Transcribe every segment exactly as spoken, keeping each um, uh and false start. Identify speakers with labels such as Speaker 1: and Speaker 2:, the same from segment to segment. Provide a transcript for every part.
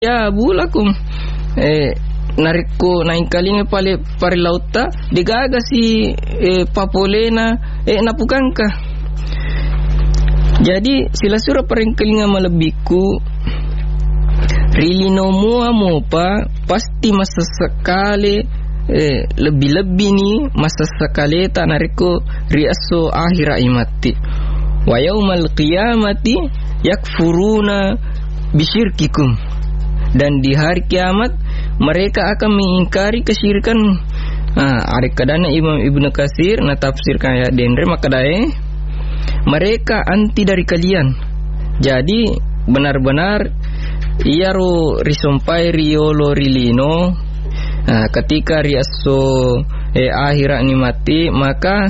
Speaker 1: ya bulakum eh nariko na inkalinga pale pare lauta digaga si eh, papolena eh napukangka. Jadi sila sura parengkelinga malabiku rilino mua mopa pasti masa sekali eh, lebih-lebih ni masa sekali tak nariko riaso akhir imati wa yaumal qiyamati yakfuruna bisyirkikum, dan di hari kiamat mereka akan mengingkari kesyirikan. Ah, ada kadana Imam Ibnu Katsir na tafsirkan ayat dendre makadae mereka anti dari kalian. Jadi benar-benar iaro risompai riolo rilino. Nah, ketika riaso eh, akhirat ni mati maka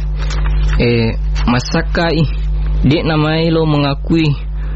Speaker 1: eh masakai dia namai lo mengakui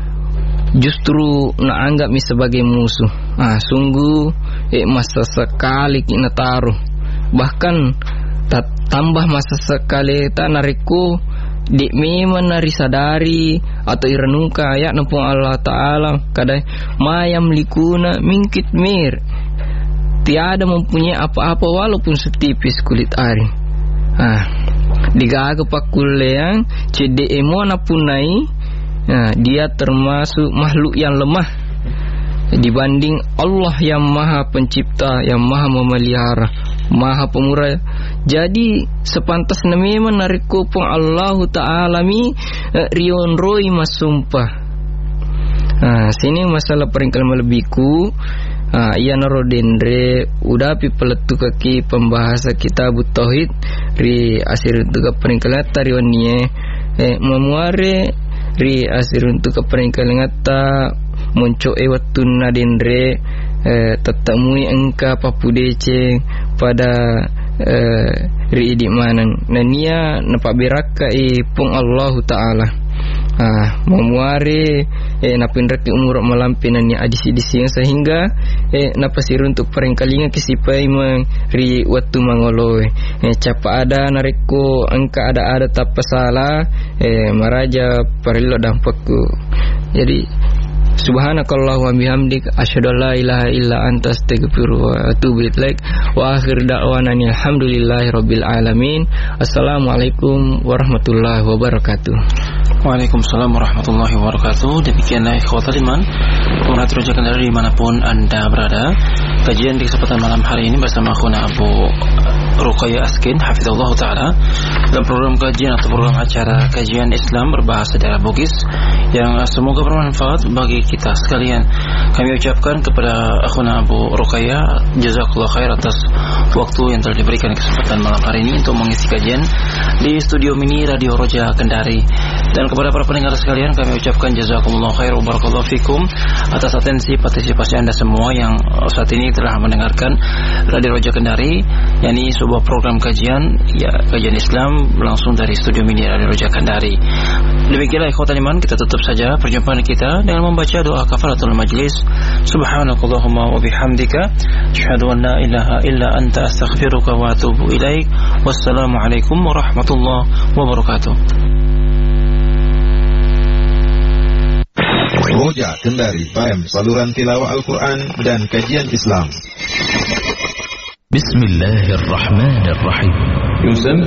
Speaker 1: justru nak anggap mi sebagai musuh. Ah, sungguh eh masa sekali kita taruh. Bahkan tak tambah masa sekali tak nariku di memang nari sadari atau irenungka ayat nampung Allah Ta'ala kadai mayam likuna mingkit mir, tiada mempunyai apa-apa walaupun setipis kulit ari. Ah, digaga pakuleang cede emo napunai. Nah, dia termasuk makhluk yang lemah dibanding Allah yang maha pencipta, yang maha memelihara, maha pemurah. Jadi sepantas memang nariko pun Allah Ta'ala mi eh, rion roi masumpah. Nah, sini masalah peringkal melebiku. Ah, ia naro dendre udah pi peletu kaki pembahasa kitab tauhid ri asir untuk peringkal tariwanie eh memuare ri asir untuk peringkal ngata muncul e waktu nadendre eh, tetemui engka papudece pada eh, ri di mana nania napa beraka e pung Allah Ta'ala. Ah, memuare eh napinraki umur malampi nania adisi-disi sehingga eh napasir untuk peringkalinga kisipai meri waktu mangoloe eh capa ada nariko engka ada ada tak pasalah eh maraja parilo dampakku. Jadi subhanakallah wa bihamdik asyhadu an la ilaha illa anta astaghfiruka wa atubu ilaik wa akhir da'wana alhamdulillahi rabbil alamin. Assalamualaikum warahmatullahi wabarakatuh.
Speaker 2: Waalaikumsalam warahmatullahi wabarakatuh. Demikianlah ikhwatal iman, pemerhati Roja Kendari dimanapun anda berada, kajian di kesempatan malam hari ini bersama akhuna Abu Ruqayyah Askin hafizallahu ta'ala dalam program kajian atau program acara kajian Islam berbahasa daerah Bugis yang semoga bermanfaat bagi kita sekalian. Kami ucapkan kepada akhuna Abu Ruqayyah jazakallahu khair atas waktu yang telah diberikan kesempatan malam hari ini untuk mengisi kajian di studio mini Radio Roja Kendari. Dan kepada para pendengar sekalian kami ucapkan jazakumullahu khair wa barakallahu fikum atas atensi partisipasi anda semua yang saat ini telah mendengarkan Radio Roja Kendari, yakni sebuah program kajian ya kajian Islam langsung dari studio mini Radio Roja Kendari. Demikianlah ikhwatal iman, kita tutup saja perjumpaan kita dengan membaca doa kafaratul majlis. Subhanakallahumma wa bihamdika asyhadu an la ilaha illa anta astaghfiruka wa atubu ilaik. Wassalamualaikum warahmatullahi wabarakatuh.
Speaker 3: Roja Kendari F M, saluran tilawah Al-Quran dan kajian Islam.
Speaker 4: Bismillahirrahmanirrahim.